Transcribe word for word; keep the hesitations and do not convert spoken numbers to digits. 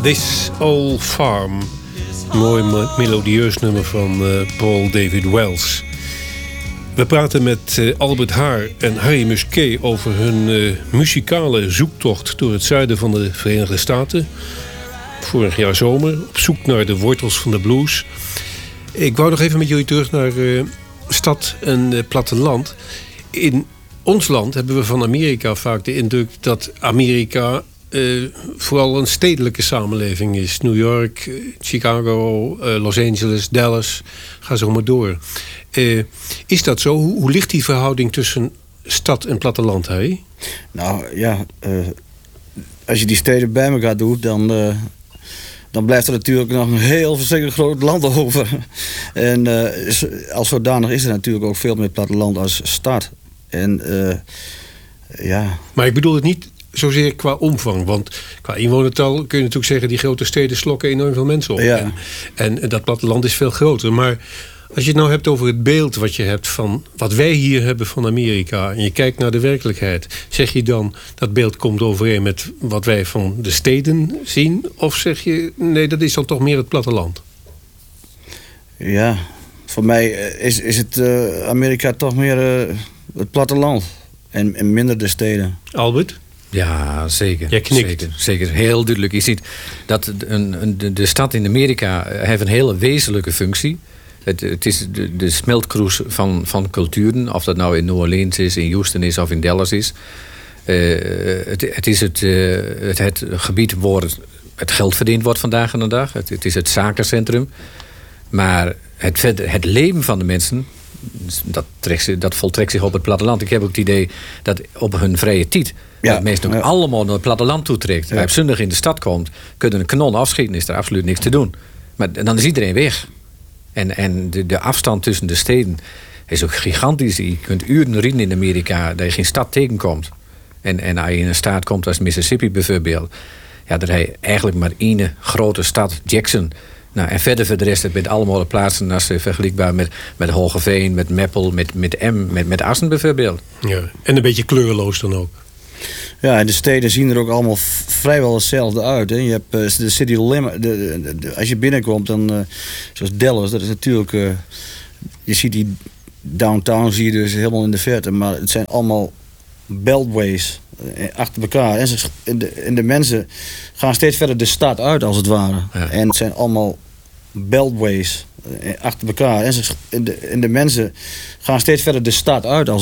This Old Farm. Mooi melodieus nummer van uh, Paul David Wells. We praten met uh, Albert Haar en Harry Musquet over hun uh, muzikale zoektocht door het zuiden van de Verenigde Staten. Vorig jaar zomer, op zoek naar de wortels van de blues. Ik wou nog even met jullie terug naar uh, stad en uh, platteland. In ons land hebben we van Amerika vaak de indruk dat Amerika uh, vooral een stedelijke samenleving is. New York, Chicago, uh, Los Angeles, Dallas, ga zo maar door. Uh, is dat zo? Hoe, hoe ligt die verhouding tussen stad en platteland, Harry? Nou ja, uh, als je die steden bij elkaar doet, dan, uh, dan blijft er natuurlijk nog een heel verschrikkelijk groot land over. En uh, als zodanig is er natuurlijk ook veel meer platteland als stad. En uh, ja. Maar ik bedoel het niet zozeer qua omvang. Want qua inwonertal kun je natuurlijk zeggen, die grote steden slokken enorm veel mensen op. Ja. En, en dat platteland is veel groter. Maar als je het nou hebt over het beeld wat je hebt van wat wij hier hebben van Amerika, en je kijkt naar de werkelijkheid, zeg je dan dat beeld komt overeen met wat wij van de steden zien? Of zeg je, nee, dat is dan toch meer het platteland? Ja, voor mij is, is het uh, Amerika toch meer uh, het platteland en, en minder de steden. Albert? Ja, zeker. Jij knikt. Zeker, zeker, heel duidelijk. Je ziet dat een, een, de, de stad in Amerika heeft een hele wezenlijke functie. Het, het is de, de smeltkroes van, van culturen. Of dat nou in New Orleans is, in Houston is of in Dallas is. Uh, het, het is het, uh, het, het gebied waar het geld verdiend wordt vandaag aan de dag. Het, het is het zakencentrum. Maar het, het leven van de mensen, dat, trekt, dat voltrekt zich op het platteland. Ik heb ook het idee dat op hun vrije tijd ja, dat mensen ook ja. allemaal naar het platteland toetrekt. Ja. Als je op zondag in de stad komt, kunnen een kanon afschieten, is er absoluut niks te doen. Maar dan is iedereen weg. En, en de, de afstand tussen de steden is ook gigantisch. Je kunt uren rijden in Amerika dat je geen stad tegenkomt. En, en als je in een staat komt als Mississippi bijvoorbeeld, ja, daar heb je eigenlijk maar één grote stad, Jackson. Nou, en verder voor de rest, het met allemaal plaatsen als vergelijkbaar met, met Hogeveen, met Meppel, met, met M, met, met Assen bijvoorbeeld. Ja, en een beetje kleurloos dan ook. Ja, en de steden zien er ook allemaal v- vrijwel hetzelfde uit. Hè. Je hebt uh, de city limit. De, de, de, als je binnenkomt, dan uh, zoals Dallas, dat is natuurlijk. Uh, je ziet die downtown, zie je dus helemaal in de verte, maar het zijn allemaal beltways uh, achter elkaar. En, ze, en, de, en de mensen gaan steeds verder de stad uit, als het ware. Ja. En het zijn allemaal beltways uh, achter elkaar. En, ze, en, de, en de mensen gaan steeds verder de stad uit, als